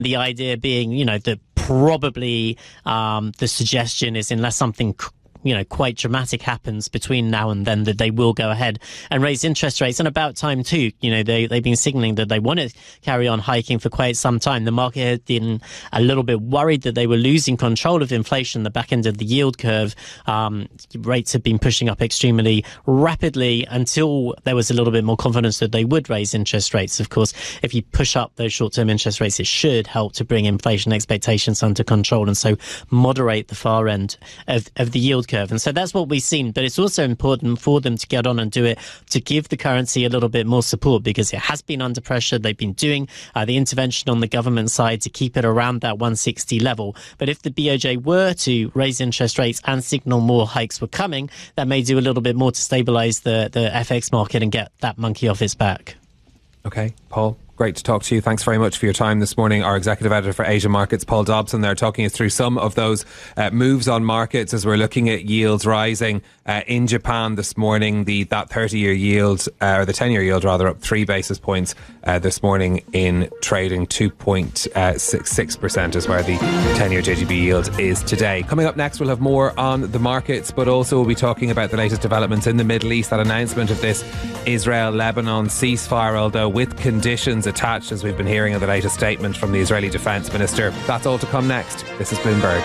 The idea being, that probably the suggestion is unless something quite dramatic happens between now and then, that they will go ahead and raise interest rates. And about time too. They've been signaling that they want to carry on hiking for quite some time. The market had been a little bit worried that they were losing control of inflation, the back end of the yield curve. Rates have been pushing up extremely rapidly until there was a little bit more confidence that they would raise interest rates. Of course, if you push up those short-term interest rates, it should help to bring inflation expectations under control and so moderate the far end of the yield curve. And so that's what we've seen. But it's also important for them to get on and do it to give the currency a little bit more support, because it has been under pressure. They've been doing the intervention on the government side to keep it around that 160 level. But if the BOJ were to raise interest rates and signal more hikes were coming, that may do a little bit more to stabilise the FX market and get that monkey off its back. Okay, Paul, great to talk to you. Thanks very much for your time this morning. Our executive editor for Asia Markets, Paul Dobson, there talking us through some of those moves on markets as we're looking at yields rising in Japan this morning. That 30-year yield, or the 10-year yield rather, up 3 basis points this morning in trading. 2.66% is where the 10-year JGB yield is today. Coming up next, we'll have more on the markets, but also we'll be talking about the latest developments in the Middle East. That announcement of this Israel-Lebanon ceasefire, although with conditions attached, as we've been hearing in the latest statement from the Israeli Defence Minister. That's all to come next. This is Bloomberg.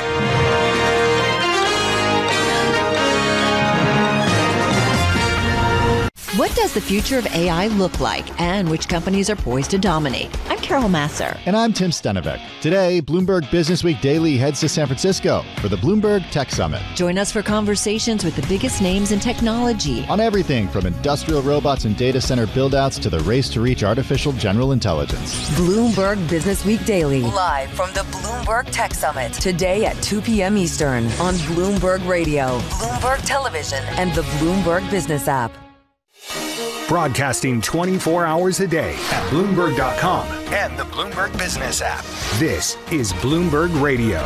What does the future of AI look like, and which companies are poised to dominate? I'm Carol Masser. And I'm Tim Stenovec. Today, Bloomberg Businessweek Daily heads to San Francisco for the Bloomberg Tech Summit. Join us for conversations with the biggest names in technology on everything from industrial robots and data center buildouts to the race to reach artificial general intelligence. Bloomberg Businessweek Daily, live from the Bloomberg Tech Summit, today at 2 p.m. Eastern on Bloomberg Radio, Bloomberg Television, and the Bloomberg Business app. Broadcasting 24 hours a day at Bloomberg.com and the Bloomberg Business app. This is Bloomberg Radio.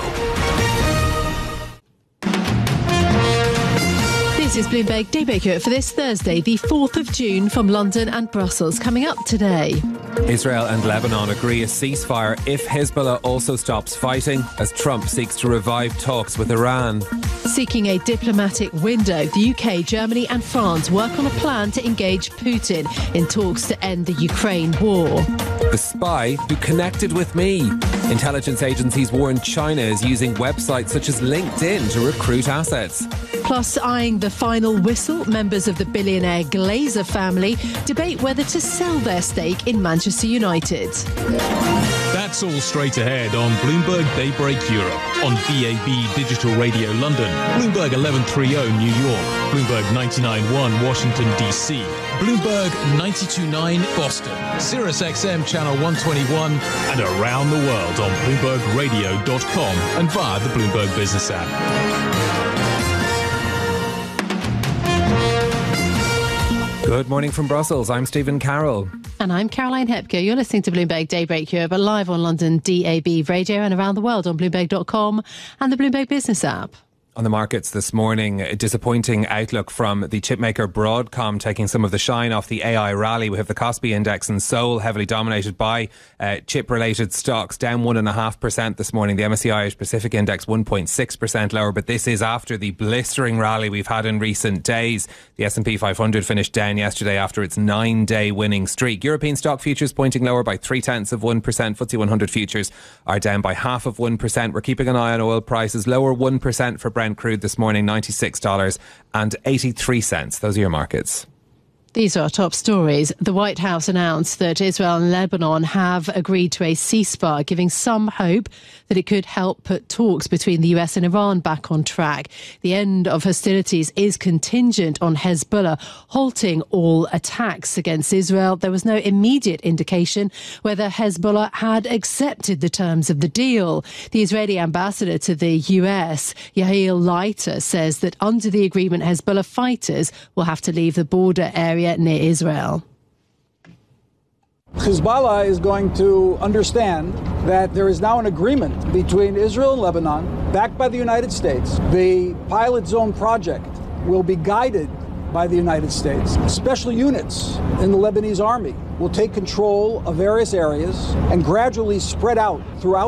This is Bloomberg Daybreaker for this Thursday, the 4th of June, from London and Brussels. Coming up today, Israel and Lebanon agree a ceasefire if Hezbollah also stops fighting, as Trump seeks to revive talks with Iran. Seeking a diplomatic window, the UK, Germany and France work on a plan to engage Putin in talks to end the Ukraine war. The spy who connected with me. Intelligence agencies warn China is using websites such as LinkedIn to recruit assets. Plus, eyeing the final whistle, members of the billionaire Glazer family debate whether to sell their stake in Manchester United. That's all straight ahead on Bloomberg Daybreak Europe, on DAB Digital Radio London, Bloomberg 1130 New York, Bloomberg 99.1 Washington DC, Bloomberg 92.9 Boston, Sirius XM Channel 121, and around the world on BloombergRadio.com and via the Bloomberg Business app. Good morning from Brussels. I'm Stephen Carroll. And I'm Caroline Hepker. You're listening to Bloomberg Daybreak Europe, live on London DAB Radio and around the world on Bloomberg.com and the Bloomberg Business app. On the markets this morning, a disappointing outlook from the chipmaker Broadcom, taking some of the shine off the AI rally. We have the Kospi index in Seoul, heavily dominated by chip-related stocks, down 1.5% this morning. The MSCI Irish Pacific index 1.6% lower, but this is after the blistering rally we've had in recent days. The S&P 500 finished down yesterday after its 9-day winning streak. European stock futures pointing lower by 0.3%. FTSE 100 futures are down by 0.5%. We're keeping an eye on oil prices, lower 1% for Brent crude this morning, $96.83. Those are your markets. These are our top stories. The White House announced that Israel and Lebanon have agreed to a ceasefire, giving some hope that it could help put talks between the US and Iran back on track. The end of hostilities is contingent on Hezbollah halting all attacks against Israel. There was no immediate indication whether Hezbollah had accepted the terms of the deal. The Israeli ambassador to the US, Yael Leiter, says that under the agreement, Hezbollah fighters will have to leave the border area near Israel. Hezbollah is going to understand that there is now an agreement between Israel and Lebanon, backed by the United States. The pilot zone project will be guided by the United States. Special units in the Lebanese army will take control of various areas and gradually spread out throughout